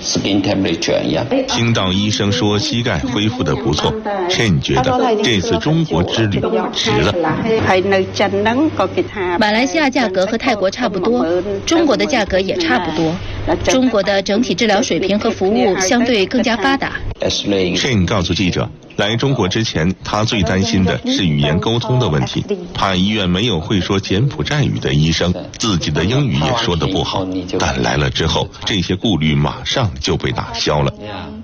skin temperature 一样。 听到医生说膝盖恢复得不错，Chen 觉得这次中国之旅值了。 马来西亚价格和泰国差不多，中国的价格也差不多。中国的整体治疗水平和服务相对更加发达。 Chen 告诉记者，来中国之前，他最担心的是语言沟通的问题，怕医院没有会说柬埔寨语的医生，自己的英语也说得不好。但来了之后，这些顾虑马上就被打消了。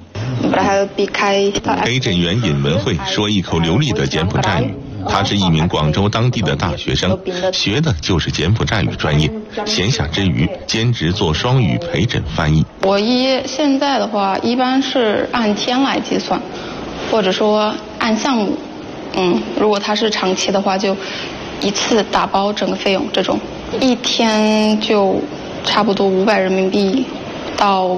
陪诊员尹文慧说一口流利的柬埔寨语。他是一名广州当地的大学生，学的就是柬埔寨语专业，闲暇之余兼职做双语陪诊翻译。 我现在的话一般是按天来计算，或者说按项目。如果他是长期的话，就一次打包整个费用，这种一天就差不多500人民币到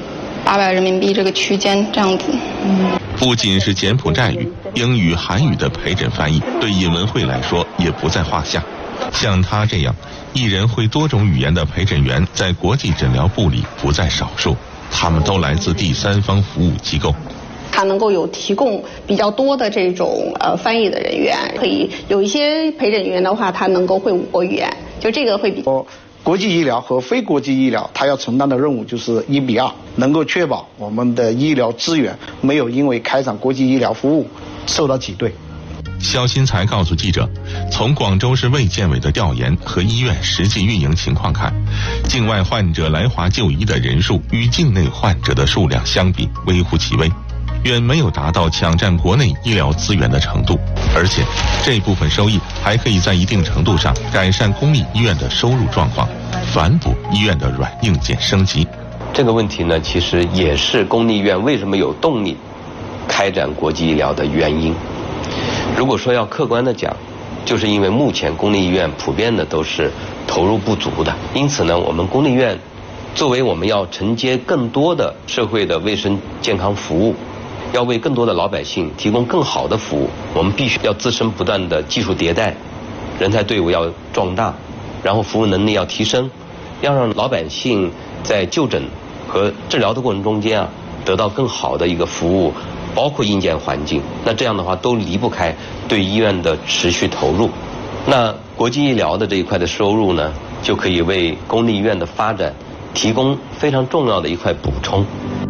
800人民币这个区间这样子。 不仅是柬埔寨语、英语、韩语的陪诊翻译，对尹文慧来说也不在话下。像他这样一人会多种语言的陪诊员，在国际诊疗部里不在少数，他们都来自第三方服务机构。 它能够有提供比较多的这种翻译的人员，可以有一些陪诊员的话，他能够会5国语言，就这个会比。 国际医疗和非国际医疗，它要承担的任务就是1比2，能够确保我们的医疗资源没有因为开展国际医疗服务受到挤兑。 肖新才告诉记者，从广州市卫健委的调研和医院实际运营情况看，境外患者来华就医的人数与境内患者的数量相比微乎其微，远没有达到抢占国内医疗资源的程度，而且这部分收益还可以在一定程度上改善公立医院的收入状况，反哺医院的软硬件升级。 这个问题呢，其实也是公立医院为什么有动力开展国际医疗的原因。如果说要客观的讲，就是因为目前公立医院普遍的都是投入不足的，因此呢，我们公立医院作为我们要承接更多的社会的卫生健康服务，要为更多的老百姓提供更好的服务，我们必须要自身不断的技术迭代，人才队伍要壮大，然后服务能力要提升，要让老百姓在就诊和治疗的过程中间得到更好的一个服务，包括硬件环境。那这样的话都离不开对医院的持续投入。那国际医疗的这一块的收入呢，就可以为公立医院的发展提供非常重要的一块补充。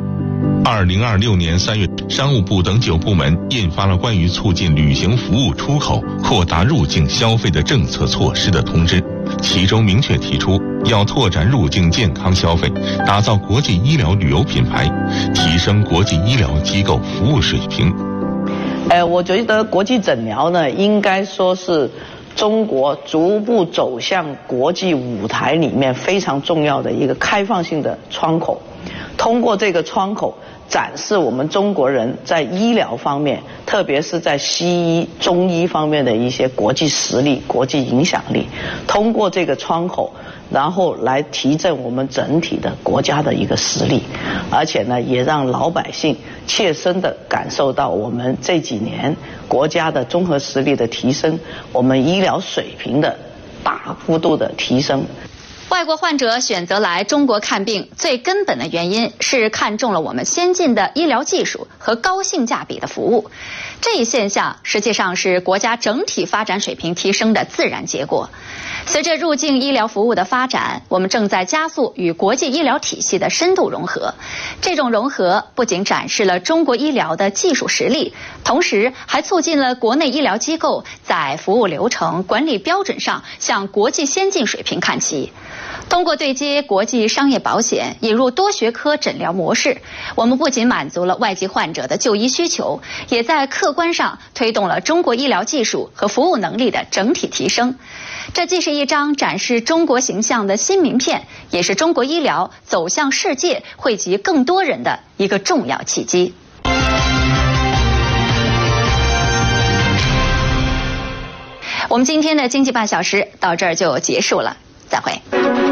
2026年3月，商务部等9部门印发了关于促进旅行服务出口、扩大入境消费的政策措施的通知，其中明确提出要拓展入境健康消费，打造国际医疗旅游品牌，提升国际医疗机构服务水平。 我觉得国际诊疗呢，应该说是中国逐步走向国际舞台里面非常重要的一个开放性的窗口。通过这个窗口展示我们中国人在医疗方面，特别是在西医、中医方面的一些国际实力、国际影响力。通过这个窗口，然后来提振我们整体的国家的一个实力，而且呢，也让老百姓切身的感受到我们这几年国家的综合实力的提升，我们医疗水平的大幅度的提升。 外国患者选择来中国看病，最根本的原因是看中了我们先进的医疗技术和高性价比的服务。这一现象实际上是国家整体发展水平提升的自然结果。随着入境医疗服务的发展，我们正在加速与国际医疗体系的深度融合。这种融合不仅展示了中国医疗的技术实力，同时还促进了国内医疗机构在服务流程、管理标准上向国际先进水平看齐。通过对接国际商业保险，引入多学科诊疗模式，我们不仅满足了外籍患者的就医需求，也在客观上推动了中国医疗技术和服务能力的整体提升。这既是一张展示中国形象的新名片，也是中国医疗走向世界、惠及更多人的一个重要契机。我们今天的经济半小时到这儿就结束了，再会。